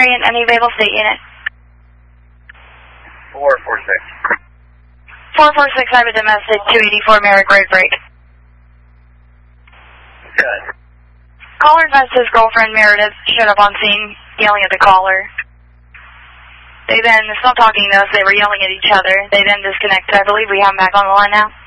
Marion, any available state unit? 446. 446, I have a domestic 284 Merrick Road break. Good. Caller advised his girlfriend Meredith showed up on scene yelling at the caller. They then stopped talking to us. They were yelling at each other. They then disconnected. I believe we have them back on the line now.